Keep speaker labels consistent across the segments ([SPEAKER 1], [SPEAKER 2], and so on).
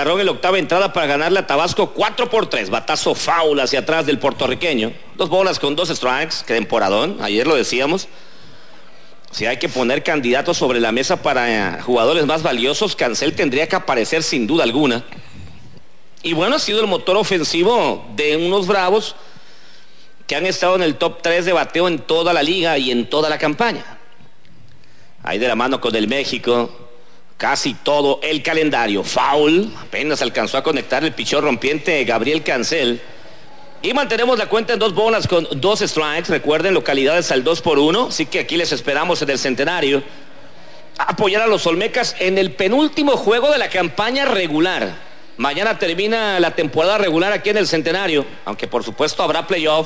[SPEAKER 1] Chatarrón en la octava entrada para ganarle a Tabasco 4-3. Batazo foul hacia atrás del puertorriqueño. 2 bolas con 2 strikes. Que temporadón. Ayer lo decíamos. Si hay que poner candidatos sobre la mesa para jugadores más valiosos, Cancel tendría que aparecer sin duda alguna. Y bueno, ha sido el motor ofensivo de unos Bravos que han estado en el top 3 de bateo en toda la liga y en toda la campaña. Ahí de la mano con el México. Casi todo el calendario. Foul. Apenas alcanzó a conectar el pichón rompiente Gabriel Cancel. Y mantenemos la cuenta en 2 bolas con 2 strikes. Recuerden, localidades al 2-1. Así que aquí les esperamos en el Centenario. Apoyar a los Olmecas en el penúltimo juego de la campaña regular. Mañana termina la temporada regular aquí en el Centenario. Aunque por supuesto habrá playoff.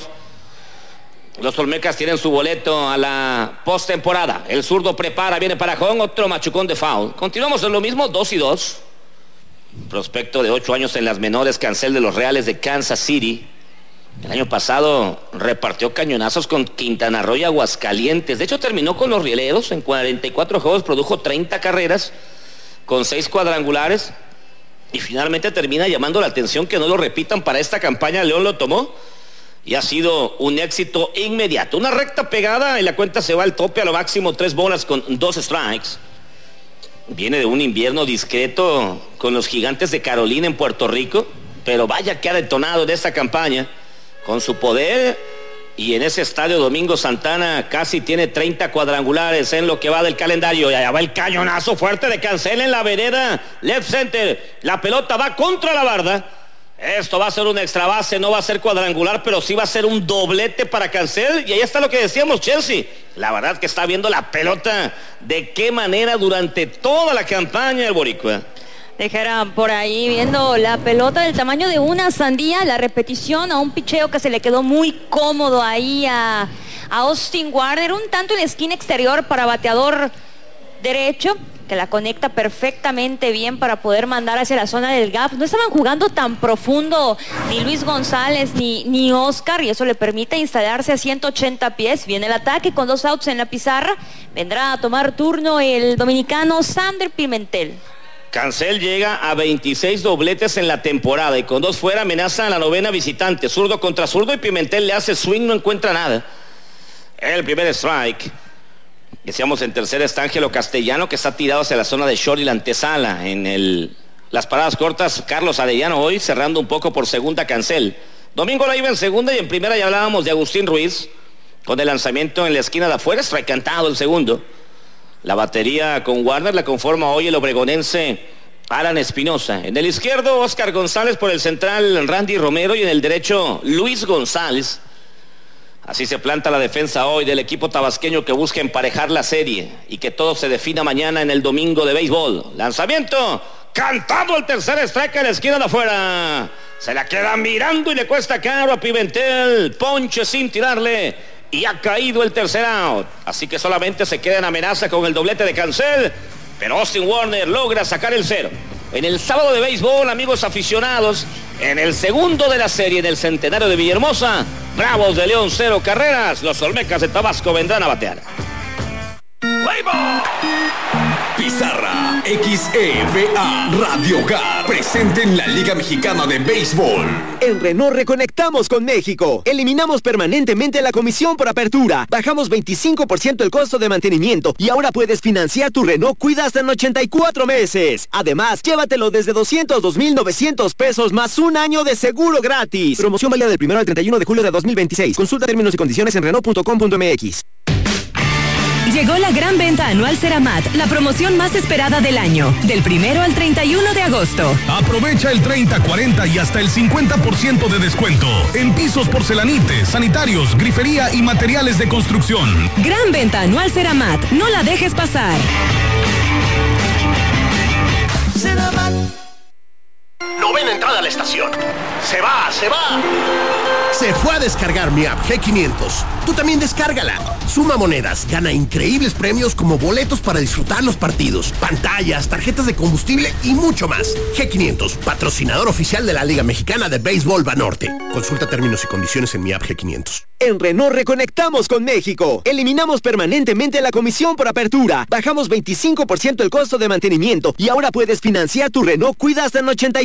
[SPEAKER 1] Los Olmecas tienen su boleto a la postemporada. El zurdo prepara, viene para home, otro machucón de foul. Continuamos en lo mismo, 2-2. Prospecto de 8 años en las menores, Cancel de los Reales de Kansas City. El año pasado repartió cañonazos con Quintana Roo y Aguascalientes. De hecho, terminó con los Rieleros. En 44 juegos produjo 30 carreras con 6 cuadrangulares. Y finalmente termina llamando la atención que no lo repitan para esta campaña. León lo tomó. Y ha sido un éxito inmediato. Una recta pegada y la cuenta se va al tope a lo máximo. 3 bolas con 2 strikes. Viene de un invierno discreto con los Gigantes de Carolina en Puerto Rico. Pero vaya que ha detonado en esta campaña con su poder. Y en ese estadio Domingo Santana casi tiene 30 cuadrangulares en lo que va del calendario. Y allá va el cañonazo fuerte de Cancel en la vereda. Left center. La pelota va contra la barda. Esto va a ser un extra base, no va a ser cuadrangular, pero sí va a ser un doblete para Cancel. Y ahí está lo que decíamos, Chelsea. La verdad que está viendo la pelota de qué manera durante toda la campaña el boricua.
[SPEAKER 2] Dejarán por ahí viendo la pelota del tamaño de una sandía, la repetición a un picheo que se le quedó muy cómodo ahí a Austin Warner, un tanto en la esquina exterior para bateador derecho, que la conecta perfectamente bien para poder mandar hacia la zona del gap. No estaban jugando tan profundo ni Luis González ni Oscar, y eso le permite instalarse a 180 pies. Viene el ataque con 2 outs en la pizarra. Vendrá a tomar turno el dominicano Sander Pimentel.
[SPEAKER 1] Cancel llega a 26 dobletes en la temporada y con 2 fuera amenaza a la novena visitante. Zurdo contra zurdo y Pimentel le hace swing, no encuentra nada. El primer strike. Decíamos en tercera está Ángelo Castellano, que está tirado hacia la zona de short y la antesala. Las paradas cortas, Carlos Arellano hoy cerrando un poco por segunda Cancel. Domingo la iba en segunda y en primera ya hablábamos de Agustín Ruiz con el lanzamiento en la esquina de afuera, strike cantado el segundo. La batería con Warner la conforma hoy el obregonense Alan Espinosa. En el izquierdo, Oscar González, por el central Randy Romero y en el derecho Luis González. Así se planta la defensa hoy del equipo tabasqueño que busca emparejar la serie y que todo se defina mañana en el domingo de béisbol. Lanzamiento, cantado el tercer strike en la esquina de afuera. Se la queda mirando y le cuesta caro a Pimentel. Ponche sin tirarle y ha caído el tercer out. Así que solamente se queda en amenaza con el doblete de Cancel, pero Austin Warner logra sacar el 0. En el sábado de béisbol, amigos aficionados, en el segundo de la serie en el Centenario de Villahermosa, Bravos de León 0 carreras, los Olmecas de Tabasco vendrán a batear.
[SPEAKER 3] Pizarra XEVA Radio Hogar presente en la Liga Mexicana de Béisbol.
[SPEAKER 4] En Renault reconectamos con México. Eliminamos permanentemente la comisión por apertura. Bajamos 25% el costo de mantenimiento y ahora puedes financiar tu Renault Cuida hasta en 84 meses. Además, llévatelo desde 202,900 pesos más un año de seguro gratis. Promoción válida del 1 al 31 de julio de 2026. Consulta términos y condiciones en Renault.com.mx.
[SPEAKER 5] Llegó la gran venta anual Ceramat, la promoción más esperada del año, del 1 al 31 de agosto.
[SPEAKER 6] Aprovecha el 30, 40 y hasta el 50% de descuento en pisos, porcelanites, sanitarios, grifería y materiales de construcción.
[SPEAKER 5] Gran venta anual Ceramat, no la dejes pasar.
[SPEAKER 7] Ceramat. Novena entrada a la estación. Se va. Se fue a descargar mi app G500. Tú también descárgala. Suma monedas, gana increíbles premios como boletos para disfrutar los partidos, pantallas, tarjetas de combustible y mucho más. G500, patrocinador oficial de la Liga Mexicana de Béisbol Banorte. Consulta términos y condiciones en mi app G500.
[SPEAKER 4] En Renault reconectamos con México. Eliminamos permanentemente la comisión por apertura. Bajamos 25% el costo de mantenimiento y ahora puedes financiar tu Renault Cuida hasta en 84